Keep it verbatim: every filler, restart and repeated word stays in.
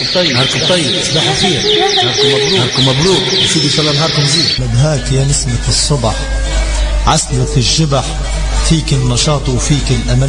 طيب نهاركم طيب صباح الخير نهاركم مبروك نهاركم مبروك سيدي ان شاء الله نهاركم زين. مدهاك يا نسمة الصبح عسلة الجبح فيك النشاط وفيك الأمل